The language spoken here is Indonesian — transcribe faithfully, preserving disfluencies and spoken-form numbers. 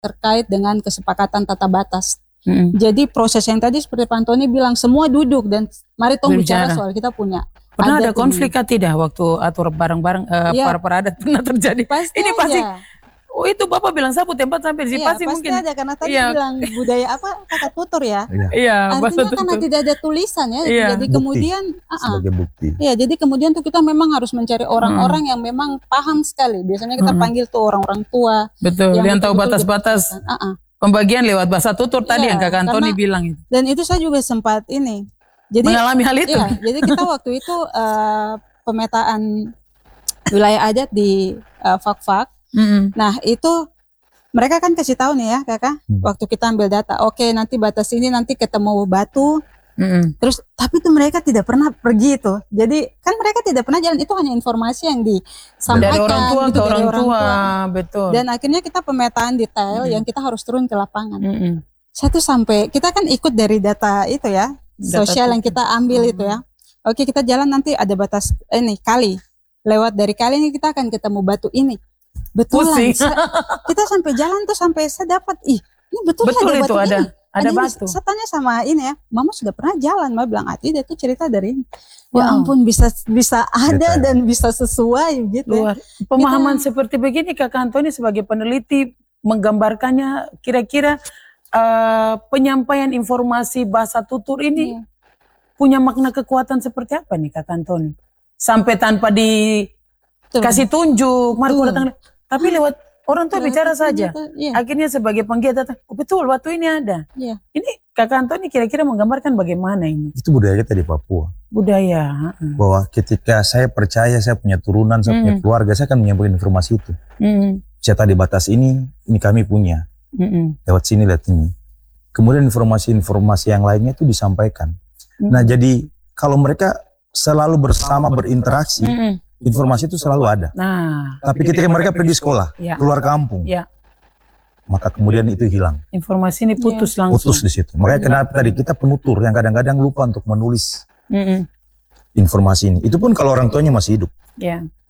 terkait dengan kesepakatan tata batas. Mm-mm. Jadi proses yang tadi seperti Pak Antoni bilang, semua duduk dan mari tong bicara soal kita punya. Pernah ada adat konflik ini. kah tidak waktu atur bareng-bareng uh, Ya. para peradat pernah terjadi? Pasti Ini pasti. ada. Oh itu Bapak bilang sapu tempat sampai di sini Iya, pasti, pasti mungkin. ada karena tadi Iya. bilang budaya apa kata tutur ya. Iya, Artinya karena tidak ada tulisan ya. Iya. Jadi Bukti. kemudian uh-uh. Sebagai bukti. Iya, jadi kemudian tuh kita memang harus mencari orang-orang yang memang paham sekali. Biasanya kita Mm-mm. panggil tuh orang-orang tua. Betul, yang, tahu betul-betul batas-batas uh-uh. pembagian lewat bahasa tutur tadi Iya, yang Kak Antoni karena- bilang itu. Dan itu saya juga sempat ini. Jadi Mengalami hal itu. iya, jadi kita waktu itu uh, pemetaan wilayah adat di uh, Fak-Fak. Mm-mm. Nah, itu mereka kan kasih tahu nih ya, Kakak, Hmm. waktu kita ambil data. Oke, nanti batas ini nanti ketemu batu. Mm-mm. Terus tapi tuh mereka tidak pernah pergi tuh. Jadi kan mereka tidak pernah jalan, itu hanya informasi yang disampaikan Dari orang tua gitu, ke dari orang tua, betul. Dan akhirnya kita pemetaan detail Mm-mm. yang kita harus turun ke lapangan. Mm-mm. Saya tuh sampai kita kan ikut dari data itu ya, Data sosial yang tutur. kita ambil Hmm. itu ya. Oke, kita jalan nanti ada batas ini kali. Lewat dari kali ini kita akan ketemu batu ini. Betulan. Pusing. Sa- kita sampai jalan tuh sampai saya dapat ih, ini betul, Betul ada itu batu ada, ini. ada ini. batu. Saya tanya sama ini ya, Mama sudah pernah jalan? Mama bilang, ah tidak, itu cerita dari ini. Ya Wow. ampun, bisa bisa ada Detail. dan bisa sesuai gitu. ya. Luar. Pemahaman seperti begini Kak Antoni sebagai peneliti menggambarkannya kira-kira uh, penyampaian informasi bahasa tutur ini Iya. punya makna kekuatan seperti apa nih Kak Antoni? Sampai tanpa dikasih Tuh. tunjuk, mari Betul. kau datang. Tapi lewat orang tua Lewat bicara itu, saja. itu, iya. Akhirnya sebagai penggiat datang, oh betul waktu ini ada. Iya. Ini Kak Antoni kira-kira menggambarkan bagaimana ini Itu budaya kita di Papua. budaya. heeh. Bahwa ketika saya percaya saya punya turunan, saya punya Mm. keluarga, saya akan menyampaikan informasi itu. Mm, Saya tadi batas ini, ini kami punya. mm, mm, Lewat sini, lewat ini. Kemudian informasi-informasi yang lainnya itu disampaikan. mm. Nah jadi kalau mereka selalu bersama berinteraksi, Mm, mm. informasi itu selalu ada. Nah, Tapi ketika mereka pergi sekolah, ya, keluar kampung, ya, maka kemudian itu hilang, informasi ini putus langsung. putus di situ. Makanya kenapa tadi kita penutur yang kadang-kadang lupa untuk menulis Mm, mm. informasi ini. Itu pun kalau orang tuanya masih hidup. Ya.